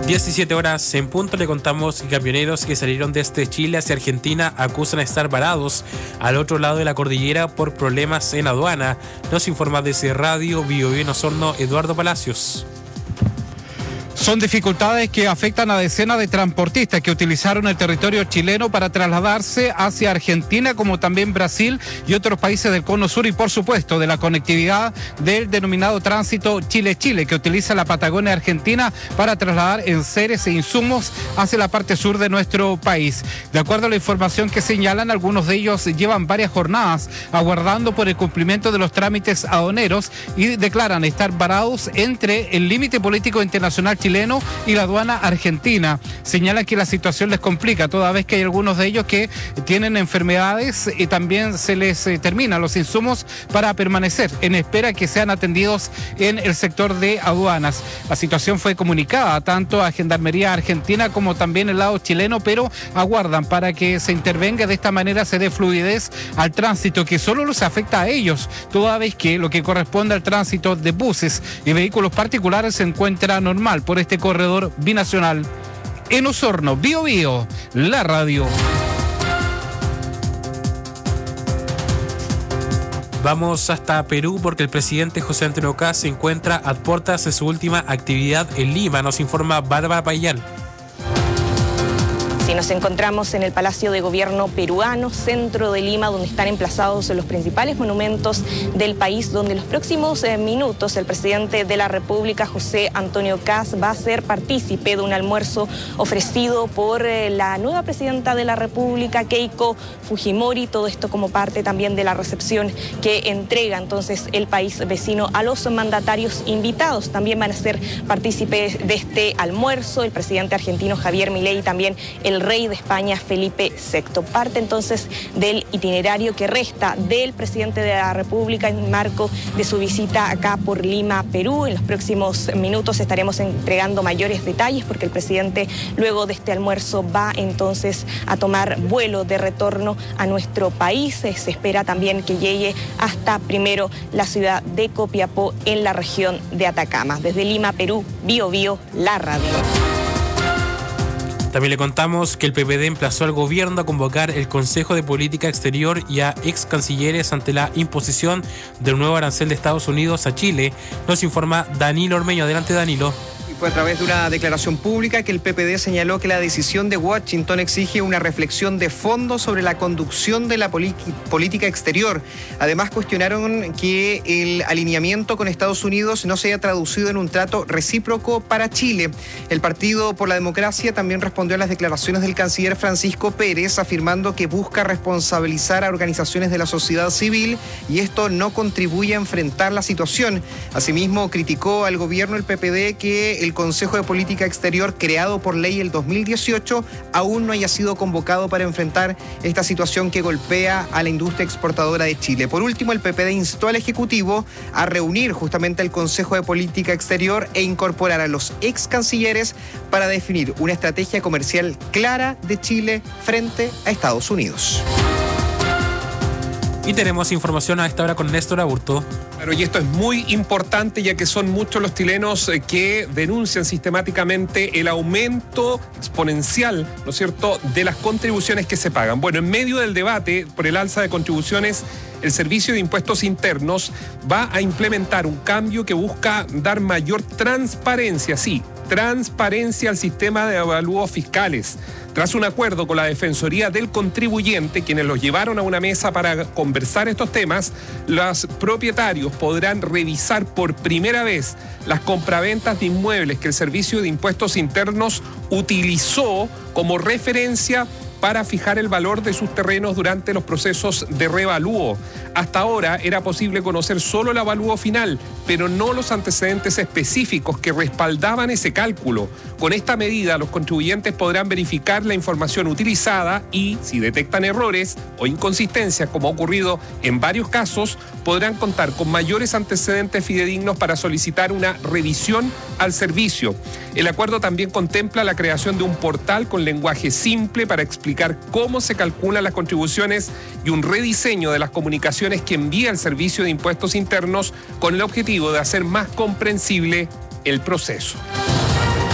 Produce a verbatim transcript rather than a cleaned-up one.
diecisiete horas en punto. Le contamos que camioneros que salieron desde Chile hacia Argentina acusan a estar varados al otro lado de la cordillera por problemas en aduana. Nos informa desde Radio Bio Bio en Osorno, Eduardo Palacios. Son dificultades que afectan a decenas de transportistas que utilizaron el territorio chileno para trasladarse hacia Argentina, como también Brasil y otros países del Cono Sur, y por supuesto de la conectividad del denominado tránsito Chile-Chile, que utiliza la Patagonia Argentina para trasladar enseres e insumos hacia la parte sur de nuestro país. De acuerdo a la información que señalan, algunos de ellos llevan varias jornadas aguardando por el cumplimiento de los trámites aduaneros y declaran estar varados entre el límite político internacional chileno y la aduana argentina. Señalan que la situación les complica, toda vez que hay algunos de ellos que tienen enfermedades y también se les eh, terminan los insumos para permanecer en espera que sean atendidos en el sector de aduanas. La situación fue comunicada tanto a Gendarmería Argentina como también el lado chileno, pero aguardan para que se intervenga, de esta manera se dé fluidez al tránsito que solo los afecta a ellos, toda vez que lo que corresponde al tránsito de buses y vehículos particulares se encuentra normal por este corredor binacional. En Osorno, Bio Bio, la radio. Vamos hasta Perú porque el presidente José Antonio Kast se encuentra a puertas de su última actividad en Lima. Nos informa Bárbara Payán. Sí, nos encontramos en el Palacio de Gobierno peruano, centro de Lima, donde están emplazados los principales monumentos del país, donde en los próximos eh, minutos el presidente de la República, José Antonio Kast, va a ser partícipe de un almuerzo ofrecido por eh, la nueva presidenta de la República, Keiko Fujimori. Todo esto como parte también de la recepción que entrega entonces el país vecino a los mandatarios invitados. También van a ser partícipes de este almuerzo el presidente argentino Javier Milei y también el el rey de España, Felipe sexto. Parte entonces del itinerario que resta del presidente de la República en marco de su visita acá por Lima, Perú. En los próximos minutos estaremos entregando mayores detalles porque el presidente luego de este almuerzo va entonces a tomar vuelo de retorno a nuestro país. Se espera también que llegue hasta primero la ciudad de Copiapó en la región de Atacama. Desde Lima, Perú, Bio Bio, la radio. También le contamos que el P P D emplazó al gobierno a convocar el Consejo de Política Exterior y a ex cancilleres ante la imposición del nuevo arancel de Estados Unidos a Chile. Nos informa Danilo Ormeño. Adelante, Danilo. Fue a través de una declaración pública que el P P D señaló que la decisión de Washington exige una reflexión de fondo sobre la conducción de la política exterior. Además, cuestionaron que el alineamiento con Estados Unidos no se haya traducido en un trato recíproco para Chile. El Partido por la Democracia también respondió a las declaraciones del canciller Francisco Pérez, afirmando que busca responsabilizar a organizaciones de la sociedad civil y esto no contribuye a enfrentar la situación. Asimismo, criticó al gobierno el P P D que el Consejo de Política Exterior, creado por ley el dos mil dieciocho, aún no haya sido convocado para enfrentar esta situación que golpea a la industria exportadora de Chile. Por último, el P P D instó al Ejecutivo a reunir justamente el Consejo de Política Exterior e incorporar a los ex cancilleres para definir una estrategia comercial clara de Chile frente a Estados Unidos. Y tenemos información a esta hora con Néstor Aburto. Claro, y esto es muy importante ya que son muchos los chilenos que denuncian sistemáticamente el aumento exponencial, ¿no es cierto?, de las contribuciones que se pagan. Bueno, en medio del debate por el alza de contribuciones, el Servicio de Impuestos Internos va a implementar un cambio que busca dar mayor transparencia, sí, transparencia al sistema de avalúos fiscales. Tras un acuerdo con la Defensoría del Contribuyente, quienes los llevaron a una mesa para conversar estos temas, los propietarios podrán revisar por primera vez las compraventas de inmuebles que el Servicio de Impuestos Internos utilizó como referencia para fijar el valor de sus terrenos durante los procesos de revalúo. Hasta ahora era posible conocer solo el avalúo final, pero no los antecedentes específicos que respaldaban ese cálculo. Con esta medida, los contribuyentes podrán verificar la información utilizada y, si detectan errores o inconsistencias, como ha ocurrido en varios casos, podrán contar con mayores antecedentes fidedignos para solicitar una revisión al servicio. El acuerdo también contempla la creación de un portal con lenguaje simple para explicar cómo se calculan las contribuciones y un rediseño de las comunicaciones que envía el Servicio de Impuestos Internos con el objetivo de hacer más comprensible el proceso.